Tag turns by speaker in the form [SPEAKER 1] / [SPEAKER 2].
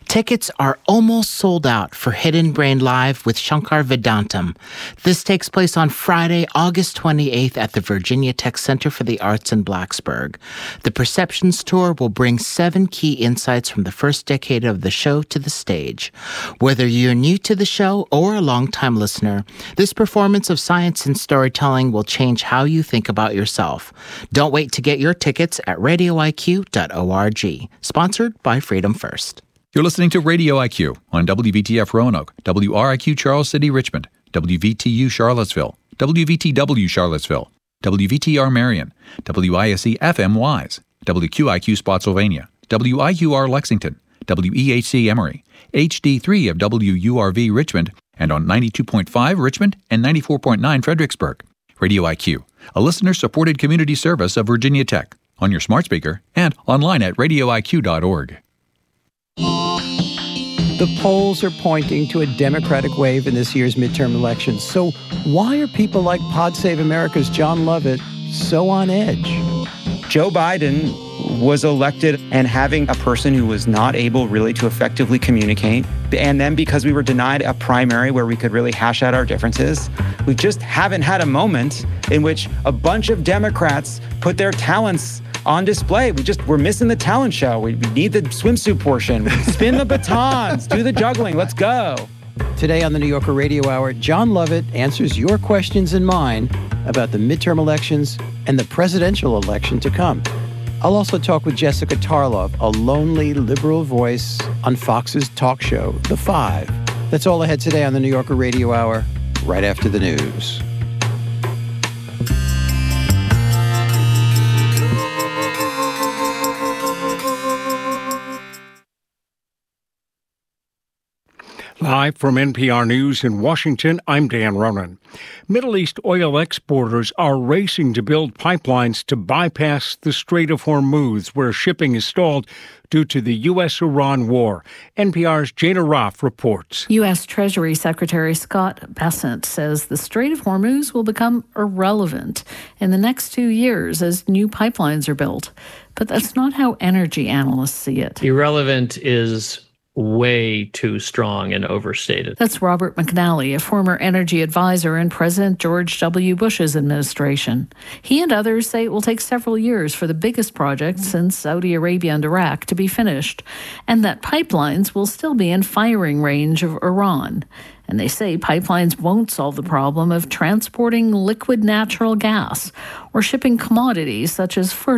[SPEAKER 1] Tickets are almost sold out for Hidden Brain Live with Shankar Vedantam. This takes place on Friday, August 28th at the Virginia Tech Center for the Arts in Blacksburg. The Perceptions Tour will bring 7 key insights from the first decade of the show to the stage. Whether you're new to the show or a longtime listener, this performance of science and storytelling will change how you think about yourself. Don't wait to get your tickets at radioiq.org. Sponsored by Freedom First.
[SPEAKER 2] You're listening to Radio IQ on WVTF Roanoke, WRIQ Charles City Richmond, WVTU Charlottesville, WVTW Charlottesville, WVTR Marion, WISC FM Wise, WQIQ Spotsylvania, WIUR Lexington, WEHC Emory, HD3 of WURV Richmond, and on 92.5 Richmond and 94.9 Fredericksburg. Radio IQ, a listener-supported community service of Virginia Tech, on your smart speaker and online at radioiq.org.
[SPEAKER 3] The polls are pointing to a Democratic wave in this year's midterm elections. So why are people like Pod Save America's John Lovett so on edge?
[SPEAKER 4] Joe Biden was elected, and having a person who was not able really to effectively communicate, and then because we were denied a primary where we could really hash out our differences, we just haven't had a moment in which a bunch of Democrats put their talents on display. We're missing the talent show. We need the swimsuit portion. Spin the batons, do the juggling. Let's go.
[SPEAKER 3] Today on the New Yorker Radio Hour, John Lovett answers your questions and mine about the midterm elections and the presidential election to come. I'll also talk with Jessica Tarlov, a lonely liberal voice on Fox's talk show, The Five. That's all ahead today on the New Yorker Radio Hour, right after the news.
[SPEAKER 5] Live from NPR News in Washington, I'm Dan Ronan. Middle East oil exporters are racing to build pipelines to bypass the Strait of Hormuz, where shipping is stalled due to the U.S.-Iran war. NPR's Jana Roff reports.
[SPEAKER 6] U.S. Treasury Secretary Scott Bessent says the Strait of Hormuz will become irrelevant in the next 2 years as new pipelines are built. But that's not how energy analysts see it.
[SPEAKER 7] Irrelevant is way too strong and overstated.
[SPEAKER 6] That's Robert McNally, a former energy advisor in President George W. Bush's administration. He and others say it will take several years for the biggest project since Saudi Arabia and Iraq to be finished, and that pipelines will still be in firing range of Iran. And they say pipelines won't solve the problem of transporting liquid natural gas or shipping commodities such as fertilizer